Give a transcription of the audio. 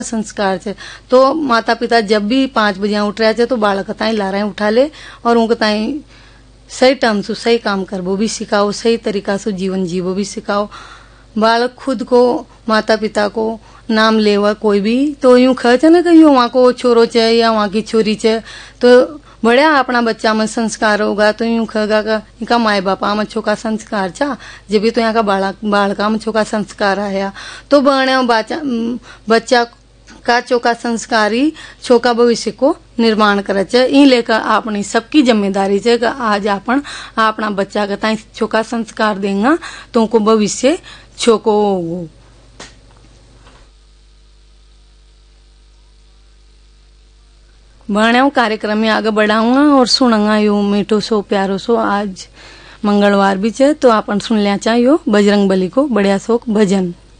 संस्कार छे। तो माता पिता जब भी 5 बजे उठ रहा है तो बालक ताई लारा उठा ले और उनके ताई सही टाइम से सही काम करबो भी सिखाओ, सही तरीका से जीवन जीवो भी सिखाओ। बालक खुद को माता पिता को नाम लेवा कोई भी तो यूं खर्च ना कि वहाँ को छोरो चे या वहाँ की छोरी चे तो बढ़िया अपना बच्चा में संस्कार होगा तो यूं खगा का इनका माए बापा में छोका संस्कार छा जब भी तो यहाँ का बालका में छोका संस्कार आया तो बने बच्चा का चोका संस्कारी छोका भविष्य को निर्माण करे छे। ई लेकर अपनी सबकी जिम्मेदारी है कि आज अपन अपना बच्चा का ताई छोका संस्कार देंगे तो उनको भविष्य छोको होगो। बने कार्यक्रम में आगे बढ़ाऊंगा और सुनूंगा यो मीठो सो प्यारो सो। आज मंगलवार भी है तो अपन सुन लिया चाहिए बजरंग बली को बढ़िया सो भजन।